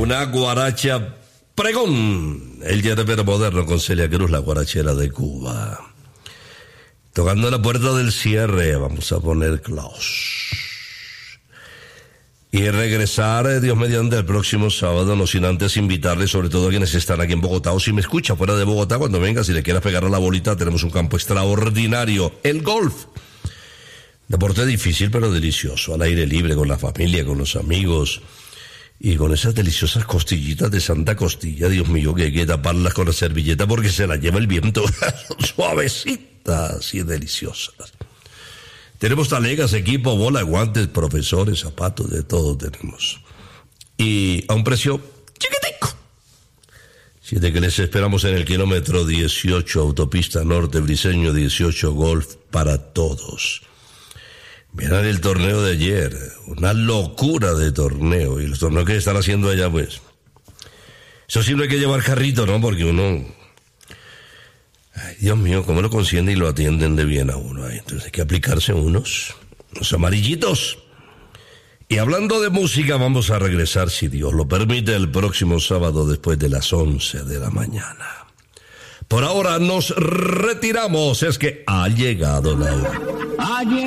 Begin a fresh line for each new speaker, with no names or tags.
una guaracha pregón. El yerbero moderno con Celia Cruz, la guarachera de Cuba. Tocando la puerta del cierre, vamos a poner Klaus. Y regresar, Dios mediante, el próximo sábado, no sin antes invitarles, sobre todo a quienes están aquí en Bogotá, o si me escucha fuera de Bogotá, cuando venga, si le quieras pegar a la bolita, tenemos un campo extraordinario, el golf. Deporte difícil, pero delicioso, al aire libre, con la familia, con los amigos, y con esas deliciosas costillitas de Santa Costilla, Dios mío, que hay que taparlas con la servilleta porque se las lleva el viento, suavecitas y deliciosas. Tenemos talegas, equipo, bola, guantes, profesores, zapatos, de todo tenemos. Y a un precio chiquitico. Siete que les esperamos en el kilómetro 18, autopista norte, Briceño 18, golf para todos. Miren el torneo de ayer, una locura de torneo. Y los torneos que están haciendo allá, pues. Eso sí, no hay que llevar carrito, ¿no? Porque uno... Ay, Dios mío, cómo lo consienten y lo atienden de bien a uno. Ay, entonces hay que aplicarse unos amarillitos. Y hablando de música, vamos a regresar, si Dios lo permite, el próximo sábado después de las 11 de la mañana. Por ahora nos retiramos, es que ha llegado la hora.